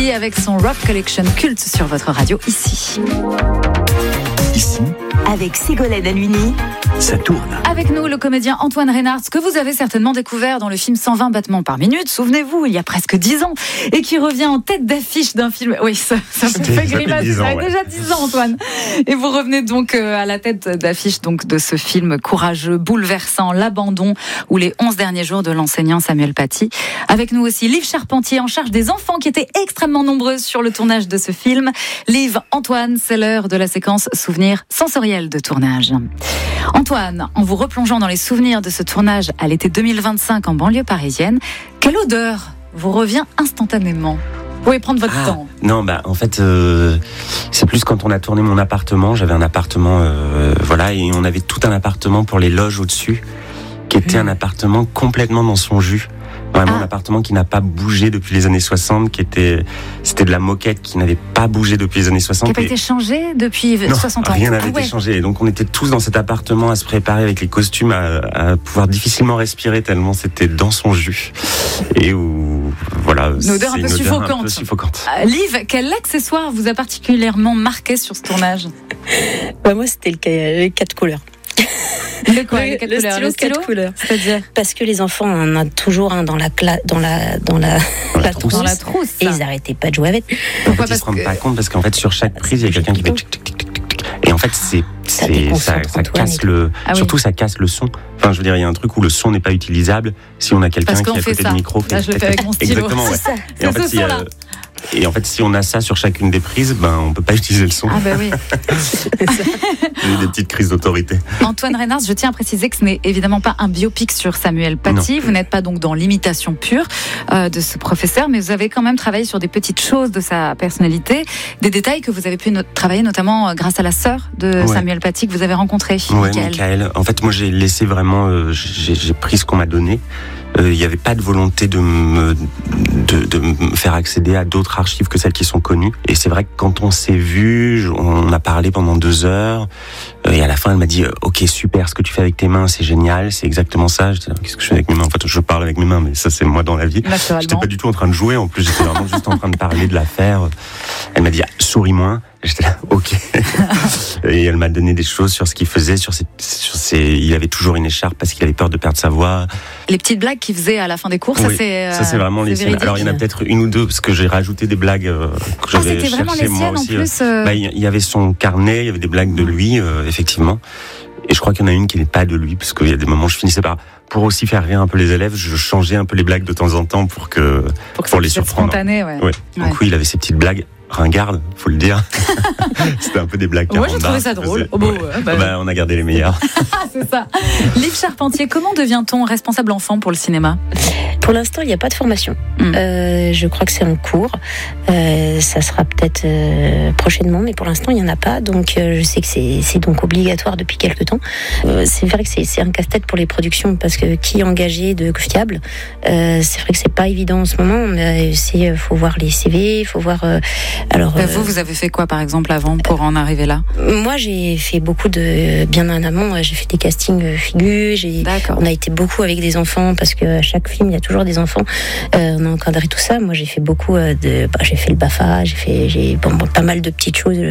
Charpentier avec son Rock Collection culte sur votre radio ici. Ici, avec Ségolène Halluny, ça tourne. Avec nous, le comédien Antoine Reynard, que vous avez certainement découvert dans le film 120 battements par minute, souvenez-vous, il y a presque 10 ans, et qui revient en tête d'affiche d'un film. Oui, ça vous fait grimacer. Ça fait déjà 10 ans, Antoine. Et vous revenez donc à la tête d'affiche donc, de ce film courageux, bouleversant, L'Abandon, ou les 11 derniers jours de l'enseignant Samuel Paty. Avec nous aussi, Liv Charpentier, en charge des enfants qui étaient extrêmement nombreuses sur le tournage de ce film. Liv, Antoine, c'est l'heure de la séquence souvenirs sensoriels de tournage. Antoine, en vous replongeant dans les souvenirs de ce tournage à l'été 2025 en banlieue parisienne, quelle odeur vous revient instantanément ? Vous pouvez prendre votre temps. Non, en fait, c'est plus quand on a tourné mon appartement. J'avais un appartement, et on avait tout un appartement pour les loges au-dessus, qui était un appartement complètement dans son jus. Vraiment un appartement qui n'a pas bougé depuis les années 60, c'était de la moquette qui n'avait pas bougé depuis les années 60. Qui n'a pas été changé depuis 60 ans. Rien n'avait été changé. Et donc on était tous dans cet appartement à se préparer avec les costumes à pouvoir difficilement respirer tellement c'était dans son jus. Et où, voilà. Une odeur un peu suffocante. Liv, quel accessoire vous a particulièrement marqué sur ce tournage ? Moi, c'était les 4 couleurs. Le quoi, les 4 couleurs? Le stylo 4 couleurs. C'est-à-dire parce que les enfants en ont toujours un dans la trousse. Et ils n'arrêtaient pas de jouer avec. Pourquoi? Ils se rendent pas compte parce qu'en fait sur chaque prise il y a quelqu'un qui fait tic tic tic tic tic. Et en fait ça casse le surtout ça casse le son. Enfin je veux dire il y a un truc où le son n'est pas utilisable si on a quelqu'un qui est à côté du micro. Là je le fais avec mon stylo. Exactement. Ouais. C'est ça. Et en fait Et en fait, si on a ça sur chacune des prises, on peut pas utiliser le son. Ah oui. J'ai eu des petites crises d'autorité. Antoine Reynard, je tiens à préciser que ce n'est évidemment pas un biopic sur Samuel Paty. Non. Vous n'êtes pas donc dans l'imitation pure de ce professeur, mais vous avez quand même travaillé sur des petites choses de sa personnalité, des détails que vous avez pu travailler notamment grâce à la sœur de Samuel Paty que vous avez rencontrée. Oui, Michael. En fait, moi, j'ai laissé vraiment, j'ai pris ce qu'on m'a donné. Il n'y avait pas de volonté de me faire accéder à d'autres archives que celles qui sont connues. Et c'est vrai que quand on s'est vu, on a parlé pendant 2 heures. Et à la fin, elle m'a dit « Ok, super, ce que tu fais avec tes mains, c'est génial, c'est exactement ça. » Je dis « Qu'est-ce que je fais avec mes mains ?» En fait, je parle avec mes mains, mais ça, c'est moi dans la vie. J'étais pas du tout en train de jouer. En plus, j'étais vraiment juste en train de parler de l'affaire. Elle m'a dit « Souris moins. » J'étais là, ok. Et elle m'a donné des choses sur ce qu'il faisait, il avait toujours une écharpe parce qu'il avait peur de perdre sa voix. Les petites blagues qu'il faisait à la fin des cours, ça c'est vraiment les siennes. Alors il y en a peut-être une ou deux parce que j'ai rajouté des blagues que j'avais cherchées moi aussi. Il y avait son carnet, il y avait des blagues de lui, effectivement. Et je crois qu'il y en a une qui n'est pas de lui parce qu'il y a des moments où je finissais pour aussi faire rire un peu les élèves, je changeais un peu les blagues de temps en temps pour les surprendre. Spontané, Du coup, il avait ses petites blagues ringardes, faut le dire. C'était un peu des blagues. Moi, j'ai trouvé ça drôle. On a gardé les meilleurs. C'est ça. Liv Charpentier, comment devient-on responsable enfant pour le cinéma ? Pour l'instant, il n'y a pas de formation. Je crois que c'est en cours. Ça sera peut-être prochainement, mais pour l'instant, il n'y en a pas. Donc, je sais que c'est donc obligatoire depuis quelques temps. C'est vrai que c'est un casse-tête pour les productions parce que qui est engagé de fiable, c'est vrai que c'est pas évident en ce moment. Faut voir les CV, faut voir. Vous avez fait quoi, par exemple, avant pour en arriver là ? Moi, j'ai fait beaucoup bien en amont. J'ai fait des castings figures. On a été beaucoup avec des enfants parce que à chaque film, il y a toujours des enfants. On a encadré tout ça. Moi, j'ai fait beaucoup j'ai fait le BAFA, j'ai pas mal de petites choses.